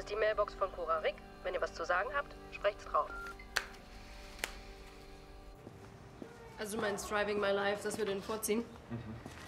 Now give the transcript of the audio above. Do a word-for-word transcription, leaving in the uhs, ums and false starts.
ist die Mailbox von Cora Rick. Wenn ihr was zu sagen habt, sprecht's drauf. Also du meinst Driving My Life, dass wir den vorziehen? Mhm.